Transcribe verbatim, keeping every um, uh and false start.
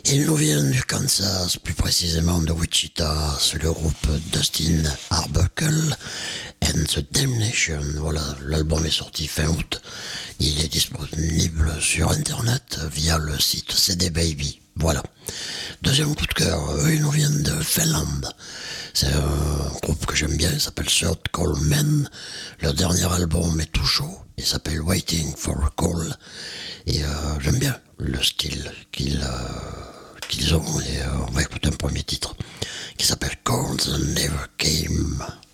Ils nous viennent du Kansas, plus précisément de Wichita. C'est le groupe Dustin Arbuckle and the Damnation. Voilà, l'album est sorti fin août. Il est disponible sur internet via le site C D Baby. Voilà. Deuxième coup de cœur, eux ils nous viennent de Finlande. C'est un groupe que j'aime bien, il s'appelle Third Call Men. Leur dernier album est tout chaud, il s'appelle Waiting for a Call. Et euh, j'aime bien le style qu'ils, euh, qu'ils ont. Et euh, on va écouter un premier titre qui s'appelle Calls Never Came.